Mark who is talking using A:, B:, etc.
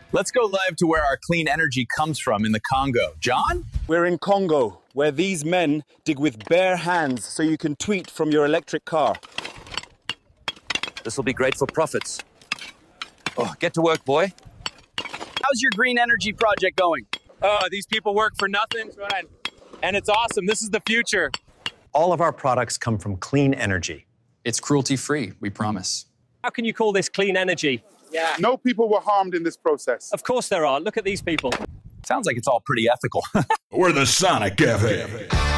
A: Let's go live to where our clean energy comes from in the Congo. John?
B: We're in Congo, where these men dig with bare hands so you can tweet from your electric car.
C: This will be great for profits. Oh, get to work, boy.
A: How's your green energy project going?
D: These people work for nothing, and it's awesome. This is the future.
E: All of our products come from clean energy.
F: It's cruelty-free, we promise.
G: How can you call this clean energy?
H: Yeah. No people were harmed in this process.
G: Of course there are. Look at these people.
A: Sounds like it's all pretty ethical.
I: We're the Sonic Cafe.